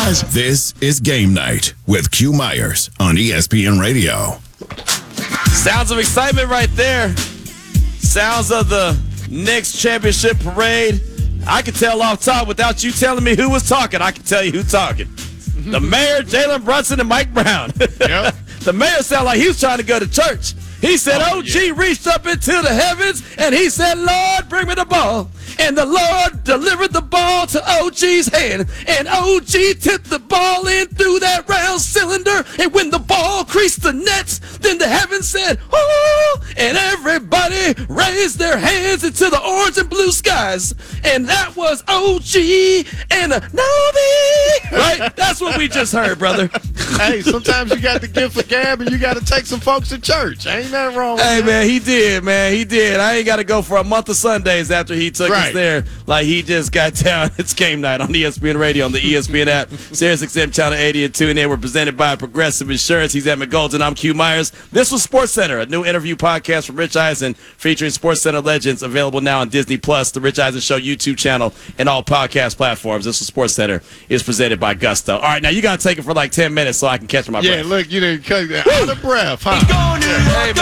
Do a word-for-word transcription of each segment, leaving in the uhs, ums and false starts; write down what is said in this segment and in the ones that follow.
This is Game Night with Q Myers on E S P N Radio. Sounds of excitement right there. Sounds of the Knicks championship parade. I can tell off top without you telling me who was talking. I can tell you who's talking. The mayor, Jalen Brunson, and Mike Brown. Yep. The mayor sounded like he was trying to go to church. He said, Oh, O G yeah. reached up into the heavens, and he said, Lord, bring me the ball. And the Lord delivered the ball to O G's hand. And O G tipped the ball in through that round cylinder. And when the ball creased the nets, then the heavens said, oh, and everybody raised their hands into the orange and blue skies. And that was O G and Novi. Right? That's what we just heard, brother. Hey, sometimes you got the gift of gab and you got to take some folks to church. Ain't nothing wrong with Hey, that. man, he did, man. He did. I ain't got to go for a month of Sundays after he took us Right. there. Like, he just got down. It's Game Night on E S P N Radio, on the E S P N app, Sirius X M Channel eighty and tune in. We're presented by Progressive Insurance. He's Emmett Golden. I'm Q Myers. This was Sports Center, a new interview podcast from Rich Eisen featuring Sports Center legends, available now on Disney Plus, the Rich Eisen Show YouTube channel, and all podcast platforms. This was Sports Center. Is presented by Gusto. All right, now you got to take it for like ten minutes so I can catch my Yeah, breath. look, you didn't cut out of breath, huh? Hey,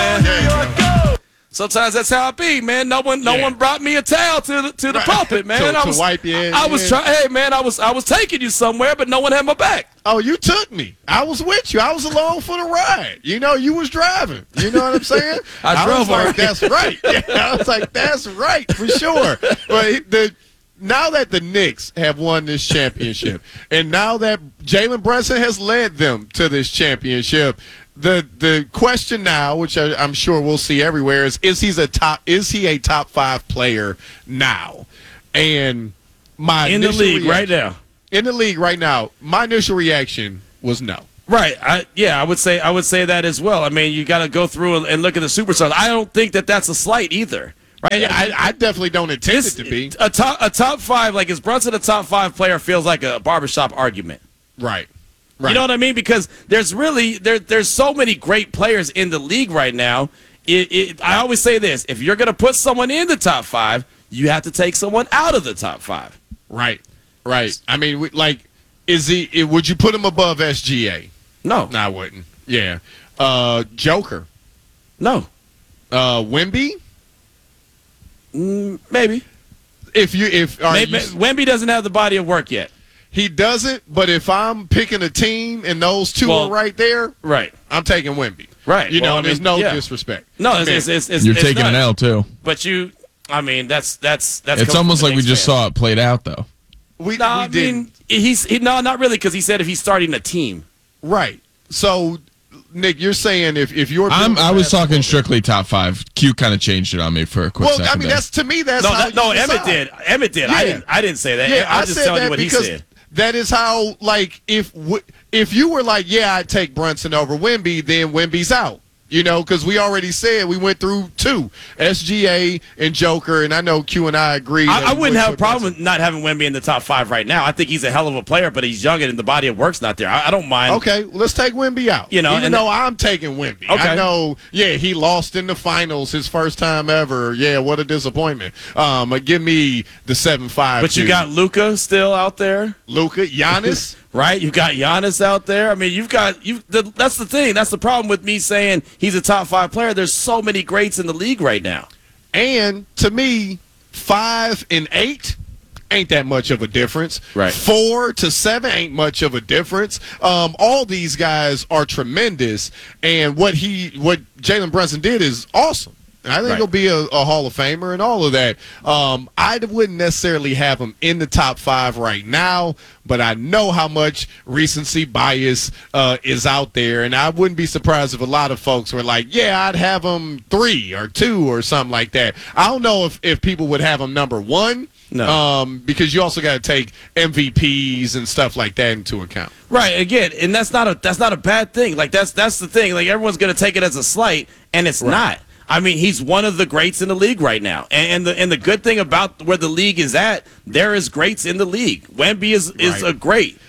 man. Sometimes that's how it be, man. No one, no Yeah. one brought me a towel to the to the Right. pulpit, man. To- I to was, wipe your head, I, I was yeah. trying. Hey, man, I was, I was taking you somewhere, but no one had my back. Oh, you took me. I was with you. I was along for the ride. You know, you was driving. You know what I'm saying? I drove was like, already. that's right. Yeah, I was like, that's right, for sure. But the now that the Knicks have won this championship, and now that Jalen Brunson has led them to this championship, the the question now, which I, I'm sure we'll see everywhere, is is he's a top is he a top five player now? And my In the initial league right reaction- now. in the league right now, my initial reaction was no. Right. I, yeah, I would say I would say that as well. I mean, you got to go through and, and look at the superstars. I don't think that that's a slight either. Right. Yeah, I, I definitely don't intend it This- to be. a top a top five. Like, is Brunson a top five player? Feels like a barbershop argument. Right. Right. You know what I mean? Because there's really there there's so many great players in the league right now. It, it, I always say this: if you're going to put someone in the top five, you have to take someone out of the top five. Right. Right. I mean, we, like, is he? it- Would you put him above S G A? No, No, I wouldn't. Yeah. Uh, Joker. no, Uh, Wemby. mm, maybe. If you if are maybe you, Wemby doesn't have the body of work yet. he doesn't, but if I'm picking a team and those two Well, are right there, Right. I'm taking Wemby. Right. You Well, know, I mean, there's no yeah. disrespect. No, it's Man, it's, it's, it's You're it's taking not. an L too. But you, I mean, that's that's that's. It's coming almost from a like we Knicks just fan. saw it played out, though. we, No, we I didn't. mean, he's he, no, not really, because he said if he's starting a team. Right. So, Nick, you're saying if if you're I'm, I was basketball- talking strictly top five. Q kind of changed it on me for a quick Well, second. I mean, there. that's to me. That's No, how that, no, you Emmett decide. did. Emmett did. I Yeah. didn't. I didn't say that. Yeah, I'm I just said telling that you what he because said. that is how, like, if w- if you were like, yeah, I'd take Brunson over Wemby, then Wemby's out. You know, because we already said we went through two, S G A and Joker, and I know Q and I agree. that I, I we wouldn't would have a put problem Brunson. with not having Wemby in the top five right now. I think he's a hell of a player, but he's young and the body of work's not there. I, I don't mind. Okay, well, let's take Wemby out. You know, even and- though I'm taking Wemby. Okay. I know, yeah, he lost in the finals his first time ever. Yeah, what a disappointment. Um, but give me the seven five. But you got Luka still out there, Luka, Giannis. right? You got Giannis out there. I mean, you've got you. The, that's the thing. That's the problem with me saying he's a top five player. There's so many greats in the league right now. And to me, five and eight ain't that much of a difference. Right. Four to seven ain't much of a difference. Um, all these guys are tremendous, and what he, what Jalen Brunson did is awesome. And I think Right. he'll be a, a Hall of Famer and all of that. Um, I wouldn't necessarily have him in the top five right now, but I know how much recency bias uh, is out there, and I wouldn't be surprised if a lot of folks were like, yeah, I'd have him three or two or something like that. I don't know if, if people would have him number one, No. um, because you also got to take M V Ps and stuff like that into account. Right, again, and that's not a that's not a bad thing. Like that's that's the thing. Like everyone's gonna take it as a slight, and it's not. I mean, he's one of the greats in the league right now. And, and the and the good thing about where the league is at, there is greats in the league. Wemby is, is Right. a great.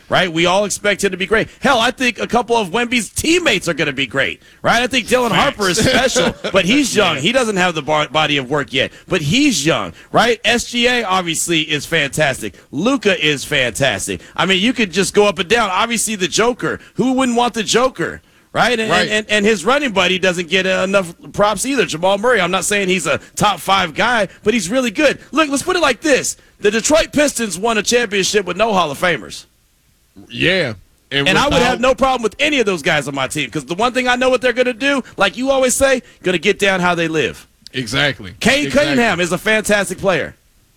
right? We all expect him to be great. Hell, I think a couple of Wemby's teammates are going to be great, right? I think Dylan Facts. Harper is special, but he's young. Yeah. He doesn't have the bar- body of work yet, but he's young, right? S G A obviously is fantastic. Luka is fantastic. I mean, you could just go up and down. Obviously, the Joker. Who wouldn't want the Joker? Right? And, Right. And, and his running buddy doesn't get uh, enough props either, Jamal Murray. I'm not saying he's a top five guy, but he's really good. Look, let's put it like this. The Detroit Pistons won a championship with no Hall of Famers. Yeah. And I would without- have no problem with any of those guys on my team because the one thing I know what they're going to do, like you always say, going to get down how they live. Exactly. Cade exactly. Cunningham is a fantastic player.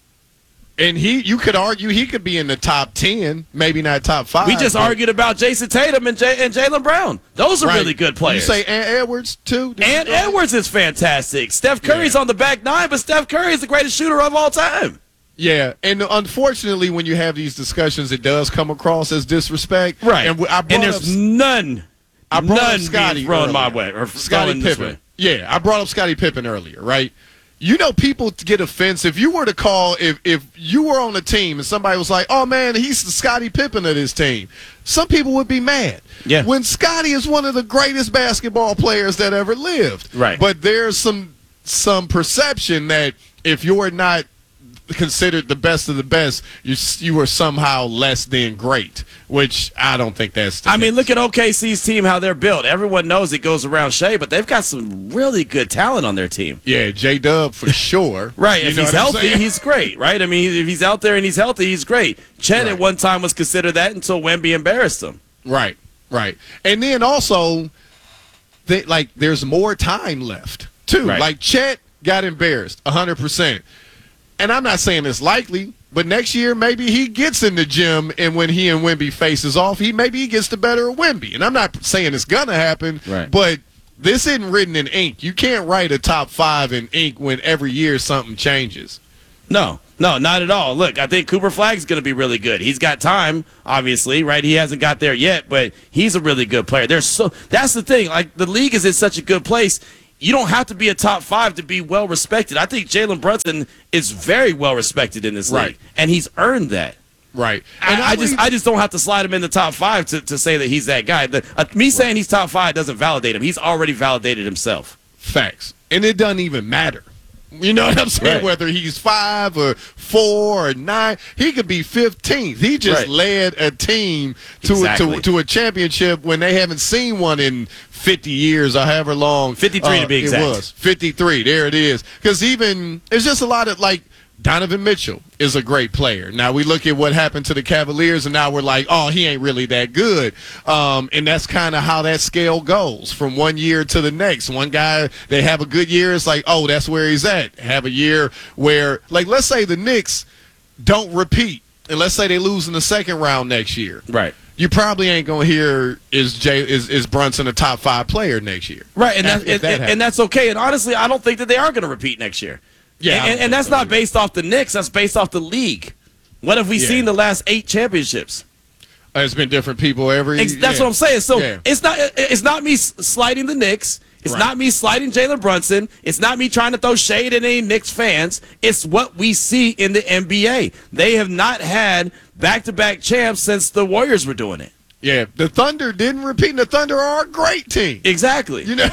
And he, you could argue he could be in the top ten, maybe not top five. We just but- argued about Jason Tatum and, J- and Jaylen Brown. Those are Right. really good players. You say Ant Edwards, too? Did And you say- Edwards is fantastic. Steph Curry's Yeah. on the back nine, but Steph Curry is the greatest shooter of all time. Yeah, and unfortunately, when you have these discussions, it does come across as disrespect. Right. And I And brought there's up, none, I brought none up Scotty being thrown my earlier. way. Or Scottie thrown this Pippen. way. Yeah, I brought up Scottie Pippen earlier, right? You know, people get offensive. If you were to call, if if you were on a team and somebody was like, "Oh man, he's the Scottie Pippen of this team," some people would be mad. Yeah. When Scotty is one of the greatest basketball players that ever lived. Right. But there's some some perception that if you're not considered the best of the best, you you are somehow less than great, which I don't think that's the I mean, case. look at O K C's team, how they're built. Everyone knows it goes around Shea, but they've got some really good talent on their team. Yeah, J-Dub for sure. Right, You if know he's what I'm healthy, saying? he's great, right? I mean, if he's out there and he's healthy, he's great. Chet Right. at one time was considered that until Wemby embarrassed him. Right, right. And then also, they, like, there's more time left, too. Right. Like, Chet got embarrassed, one hundred percent. And I'm not saying it's likely, but next year maybe he gets in the gym, and when he and Wemby faces off, he maybe he gets the better of Wemby. And I'm not saying it's going to happen, Right. but this isn't written in ink. You can't write a top five in ink when every year something changes. No, no, not at all. Look, I think Cooper Flagg's going to be really good. He's got time, obviously, right? He hasn't got there yet, but he's a really good player. There's so that's the thing. Like, the league is in such a good place. You don't have to be a top five to be well respected. I think Jalen Brunson is very well respected in this Right. league, and he's earned that. Right. And I, I just, believe- I just don't have to slide him in the top five to, to say that he's that guy. The, uh, me saying he's top five doesn't validate him. He's already validated himself. Facts. And it doesn't even matter. You know what I'm saying? Right. Whether he's five or four or nine, he could be fifteenth. He just Right. led a team to, Exactly. to to a championship when they haven't seen one in fifty years or however long. fifty-three to be exact. It was fifty-three. There it is. Because even there's just a lot of like. Donovan Mitchell is a great player. Now we look at what happened to the Cavaliers, and now we're like, oh, he ain't really that good. Um, and that's kind of how that scale goes from one year to the next. One guy, they have a good year, it's like, oh, that's where he's at. Have a year where, like, let's say the Knicks don't repeat, and let's say they lose in the second round next year. Right. You probably ain't gonna hear is Jay is, is Brunson a top five player next year. Right, and, If- that, if and, that and, happens. and that's okay. And honestly, I don't think that they are going to repeat next year. Yeah, I and, don't and, think that's so not either. based off the Knicks. That's based off the league. What have we Yeah. seen the last eight championships? Uh, It's been different people every. Ex- That's yeah. what I'm saying. So Yeah. it's not it's not me s- sliding the Knicks. It's Right. not me sliding Jalen Brunson. It's not me trying to throw shade at any Knicks fans. It's what we see in the N B A. They have not had back-to-back champs since the Warriors were doing it. Yeah, the Thunder didn't repeat, and the Thunder are a great team. Exactly. You know,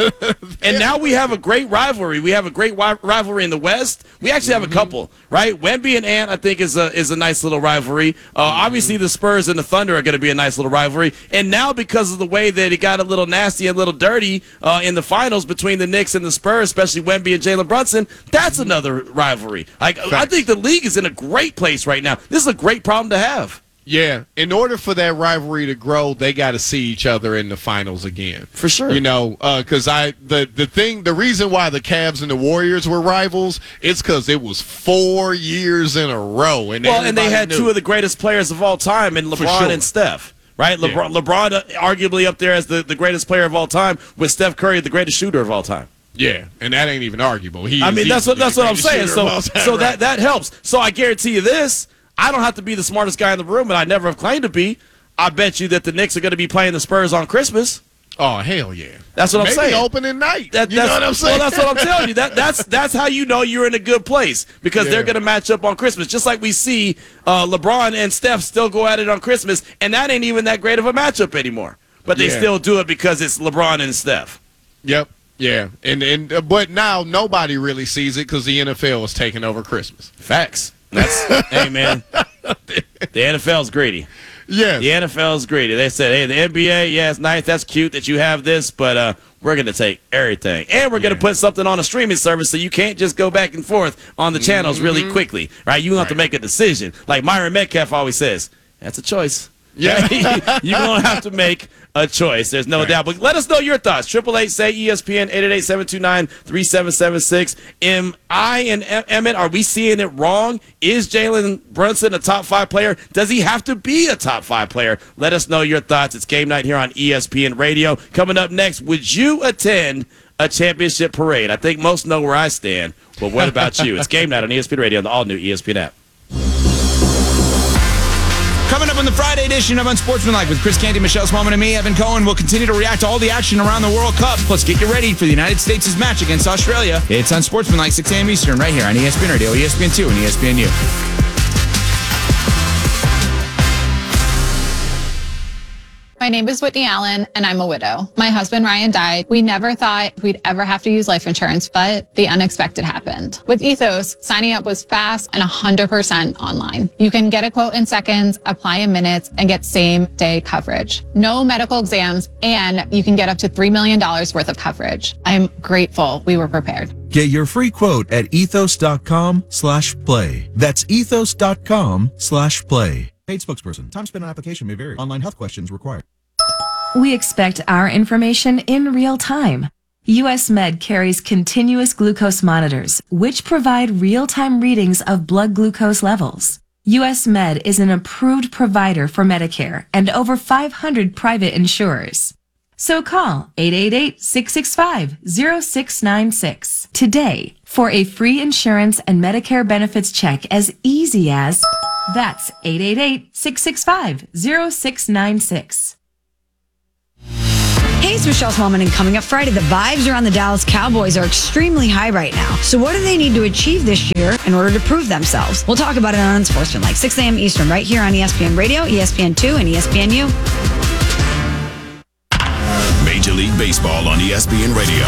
And now we have a great rivalry. We have a great wi- rivalry in the West. We actually have a couple, right? Wemby and Ant, I think, is a is a nice little rivalry. Uh, Obviously, the Spurs and the Thunder are going to be a nice little rivalry. And now, because of the way that it got a little nasty and a little dirty uh, in the finals between the Knicks and the Spurs, especially Wemby and Jalen Brunson, that's another rivalry. Like, I Facts. think the league is in a great place right now. This is a great problem to have. yeah. In order for that rivalry to grow, they got to see each other in the finals again. For sure. You know, because I the the thing, the reason why the Cavs and the Warriors were rivals, it's because it was four years in a row, and Well, and they everybody had knew. two of the greatest players of all time in LeBron sure. and Steph. Right? Yeah. LeBron, LeBron uh, arguably up there as the, the greatest player of all time, with Steph Curry the greatest shooter of all time. Yeah, and that ain't even arguable. He I is mean, that's easily what that's the what I'm greatest saying. shooter So, of all time, so right. that that helps. So I guarantee you this: I don't have to be the smartest guy in the room, and I never have claimed to be. I bet you that the Knicks are going to be playing the Spurs on Christmas. Oh, hell yeah. That's what I'm Maybe saying. opening night. That, you know what I'm saying? Well, that's what I'm telling you. That that's that's how you know you're in a good place because Yeah. they're going to match up on Christmas. Just like we see uh, LeBron and Steph still go at it on Christmas, and that ain't even that great of a matchup anymore. But they Yeah. still do it because it's LeBron and Steph. Yep. Yeah. And and uh, but now nobody really sees it because the N F L is taking over Christmas. Facts. That's hey man. The N F L's greedy. Yes. The N F L's greedy. They said, hey, the N B A, yeah, it's nice. That's cute that you have this, but uh, we're going to take everything. And we're going to put something on a streaming service so you can't just go back and forth on the channels Mm-hmm. really quickly, right? You have to make a decision. Like Myron Metcalf always says, that's a choice. Yeah. You're going to have to make a choice. There's no Right. doubt. But let us know your thoughts. Triple eight say E S P N, eight eight eight, seven two nine, three seven seven six. Am I and Em- Emmett, are we seeing it wrong? Is Jalen Brunson a top five player? Does he have to be a top five player? Let us know your thoughts. It's game night here on E S P N Radio. Coming up next, would you attend a championship parade? I think most know where I stand. But what about you? It's game night on E S P N Radio on the all-new E S P N app. Coming up on the Friday edition of Unsportsmanlike with Chris Canty, Michelle Smallman, and me, Evan Cohen. We'll continue to react to all the action around the World Cup. Plus, get you ready for the United States' match against Australia. It's Unsportsmanlike, six a.m. Eastern, right here on E S P N Radio, E S P N two, and E S P N U. My name is Whitney Allen, and I'm a widow. My husband, Ryan, died. We never thought we'd ever have to use life insurance, but the unexpected happened. With Ethos, signing up was fast and one hundred percent online. You can get a quote in seconds, apply in minutes, and get same-day coverage. No medical exams, and you can get up to three million dollars worth of coverage. I'm grateful we were prepared. Get your free quote at ethos.com slash play. That's ethos.com slash play. Paid spokesperson. Time spent on application may vary. Online health questions required. We expect our information in real time. U S Med carries continuous glucose monitors, which provide real-time readings of blood glucose levels. U S Med is an approved provider for Medicare and over five hundred private insurers. So call eight eight eight, six six five, zero six nine six today for a free insurance and Medicare benefits check as easy as that's eight eight eight, six six five, zero six nine six. Hey, it's Michelle Smallman, and coming up Friday, the vibes around the Dallas Cowboys are extremely high right now. So what do they need to achieve this year in order to prove themselves? We'll talk about it on Unsportsmanlike, six a.m. Eastern, right here on E S P N Radio, E S P N two, and E S P N U. Major League Baseball on E S P N Radio.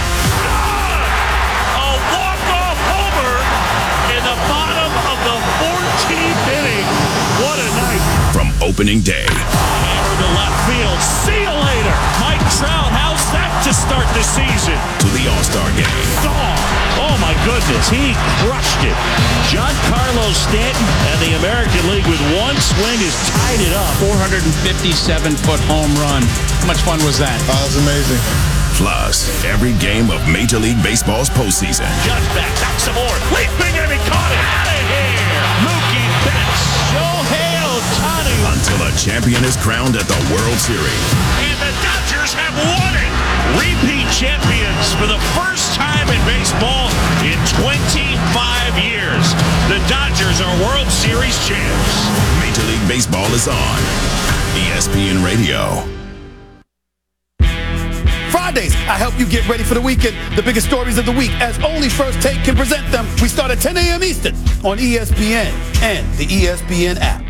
A walk-off homer in the bottom of the fourteenth inning. What a night. From opening day Hammer to left field. See you later. Mike Trout, how's that to start the season? to the All-Star Game. Gone. Oh, my goodness. He crushed it. Giancarlo Stanton and the American League with one swing has tied it up. four hundred fifty-seven foot home run. How much fun was that? Oh, it was amazing. Plus, every game of Major League Baseball's postseason. Just back, back some more. Leaping and he caught it. Out of here. Mookie Betts. Shohei Ohtani. Until a champion is crowned at the World Series. And the Dodgers have won it. Repeat champions for the first time in baseball in twenty-five years. The Dodgers are World Series champs. Major League Baseball is on E S P N Radio. Fridays, I help you get ready for the weekend. The biggest stories of the week, as only First Take can present them. We start at ten a.m. Eastern on E S P N and the E S P N app.